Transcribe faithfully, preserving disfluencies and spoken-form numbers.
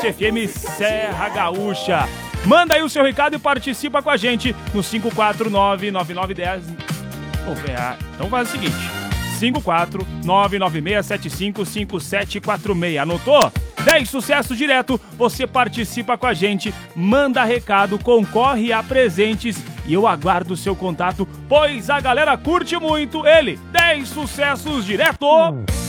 F M Serra Gaúcha. Manda aí o seu recado e participa com a gente no cinco quatro nove, nove nove um zero. Então faz o seguinte: cinco quatro nove nove seis sete cinco cinco sete quatro seis. Anotou? dez sucessos direto, você participa com a gente, manda recado, concorre a presentes e eu aguardo o seu contato, pois a galera curte muito ele. dez sucessos direto!